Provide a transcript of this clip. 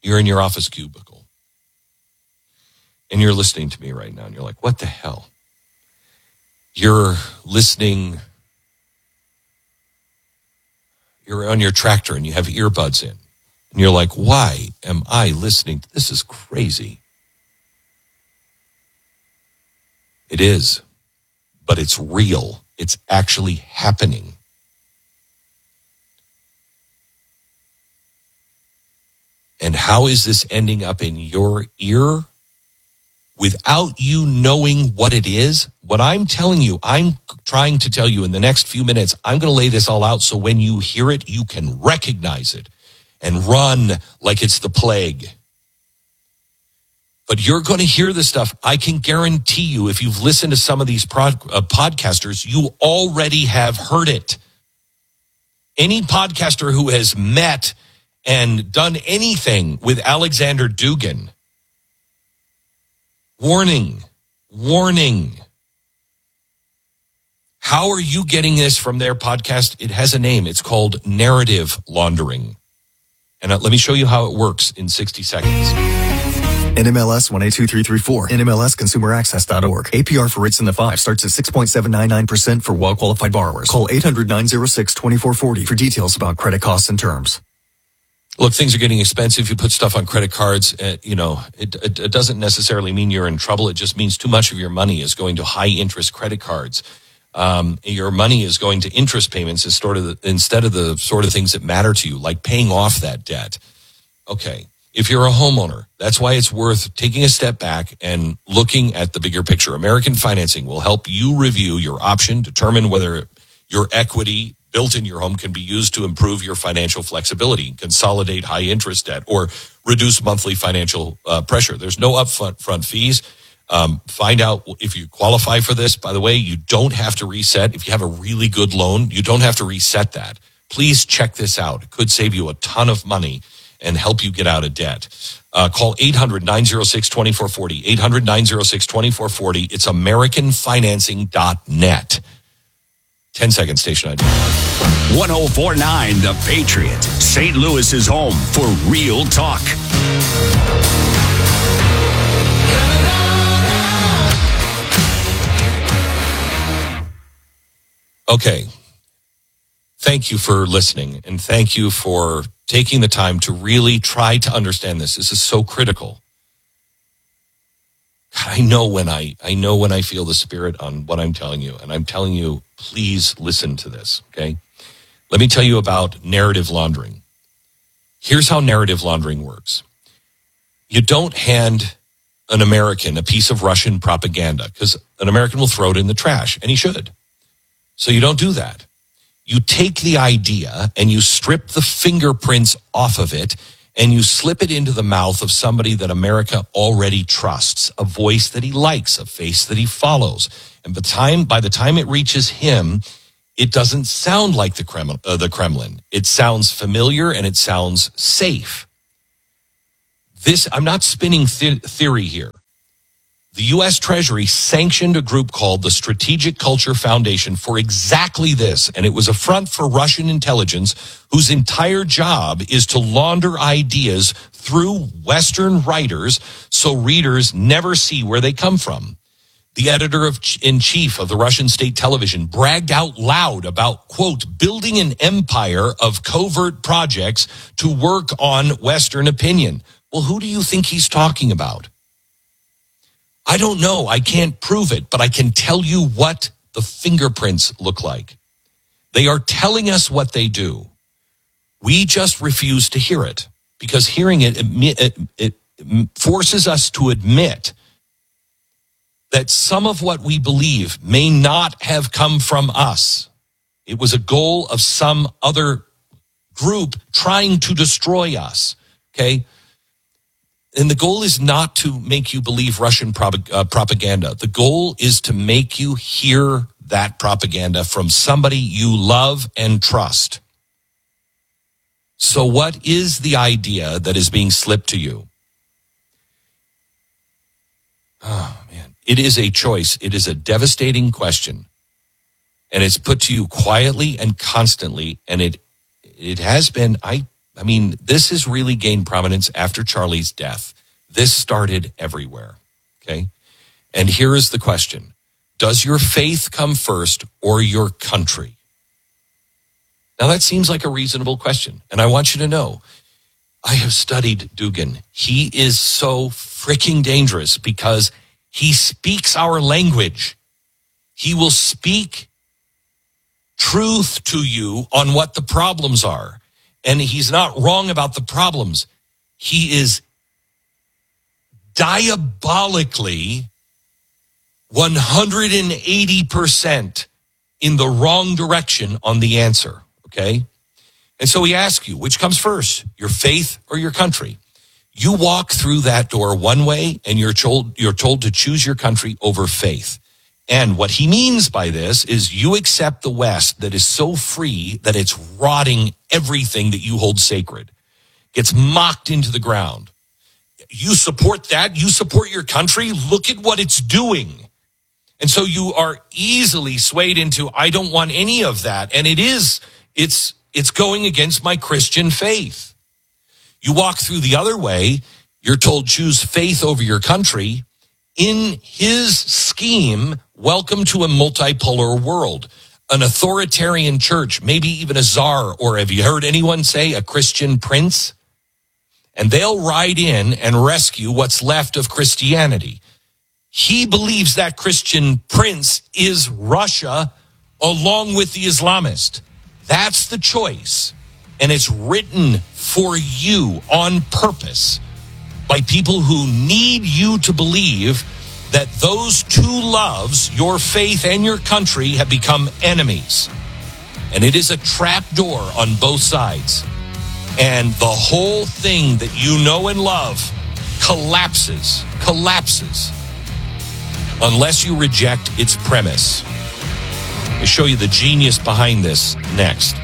You're in your office cubicle. And you're listening to me right now. And you're like, what the hell? You're listening. You're on your tractor and you have earbuds in. And you're like, why am I listening? This is crazy. It is. But it's real. It's actually happening. And how is this ending up in your ear? Without you knowing what it is, what I'm telling you, I'm trying to tell you in the next few minutes, I'm going to lay this all out so when you hear it, you can recognize it and run like it's the plague. But you're going to hear this stuff. I can guarantee you, if you've listened to some of these podcasters, you already have heard it. Any podcaster who has met and done anything with Alexander Dugin, warning. How are you getting this from their podcast? It has a name. It's called narrative laundering. And let me show you how it works in 60 seconds. NMLS 182334, NMLSconsumeraccess.org. APR for rates in the 5 starts at 6.799% for well-qualified borrowers. Call 800-906-2440 for details about credit costs and terms. Look, things are getting expensive. You put stuff on credit cards. It doesn't necessarily mean you're in trouble. It just means too much of your money is going to high-interest credit cards. Your money is going to interest payments instead of the sort of things that matter to you, like paying off that debt. Okay. If you're a homeowner, that's why it's worth taking a step back and looking at the bigger picture. American Financing will help you review your option, determine whether your equity built in your home can be used to improve your financial flexibility, consolidate high interest debt, or reduce monthly financial pressure. There's no upfront fees. Find out if you qualify for this. By the way, you don't have to reset. If you have a really good loan, you don't have to reset that. Please check this out. It could save you a ton of money and help you get out of debt. Call 800-906-2440, 800-906-2440. It's AmericanFinancing.net. 10 seconds, station ID. 1049 The Patriot, St. Louis's home for real talk. Okay. Thank you for listening, and thank you for taking the time to really try to understand this. This is so critical. I know when I feel the spirit on what I'm telling you, and I'm telling you, please listen to this, okay? Let me tell you about narrative laundering. Here's how narrative laundering works. You don't hand an American a piece of Russian propaganda, because an American will throw it in the trash, and he should. So you don't do that. You take the idea and you strip the fingerprints off of it and you slip it into the mouth of somebody that America already trusts, a voice that he likes, a face that he follows. And by the time it reaches him, it doesn't sound like the Kremlin. It sounds familiar and it sounds safe. I'm not spinning theory here. The U.S. Treasury sanctioned a group called the Strategic Culture Foundation for exactly this, and it was a front for Russian intelligence whose entire job is to launder ideas through Western writers so readers never see where they come from. The editor-in-chief of the Russian state television bragged out loud about, quote, building an empire of covert projects to work on Western opinion. Well, who do you think he's talking about? I don't know. I can't prove it, but I can tell you what the fingerprints look like. They are telling us what they do. We just refuse to hear it because hearing it forces us to admit that some of what we believe may not have come from us. It was a goal of some other group trying to destroy us, okay? And the goal is not to make you believe Russian propaganda. The goal is to make you hear that propaganda from somebody you love and trust. So what is the idea that is being slipped to you? Oh, man. It is a choice. It is a devastating question. And it's put to you quietly and constantly. And it has been, I I mean, this has really gained prominence after Charlie's death. This started everywhere, okay? And here is the question. Does your faith come first or your country? Now, that seems like a reasonable question, and I want you to know, I have studied Dugin. He is so freaking dangerous because he speaks our language. He will speak truth to you on what the problems are. And he's not wrong about the problems. He is diabolically 180% in the wrong direction on the answer, okay? And so we ask you, which comes first, your faith or your country? You walk through that door one way and you're told to choose your country over faith. And what he means by this is you accept the West that is so free that it's rotting everything that you hold sacred. Gets mocked into the ground. You support that? You support your country? Look at what it's doing. And so you are easily swayed into, I don't want any of that. And it's going against my Christian faith. You walk through the other way, you're told choose faith over your country. In his scheme, welcome to a multipolar world, an authoritarian church, maybe even a czar, or have you heard anyone say a Christian prince? And they'll ride in and rescue what's left of Christianity. He believes that Christian prince is Russia along with the Islamist. That's the choice. And it's written for you on purpose by people who need you to believe that those two loves, your faith and your country, have become enemies. And it is a trap door on both sides. And the whole thing that you know and love collapses unless you reject its premise. I'll show you the genius behind this next.